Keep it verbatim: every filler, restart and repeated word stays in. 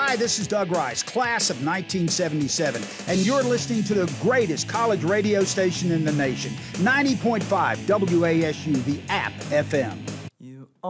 Hi, this is Doug Rice, class of nineteen seventy-seven, and you're listening to the greatest college radio station in the nation, ninety point five W A S U, the App F M.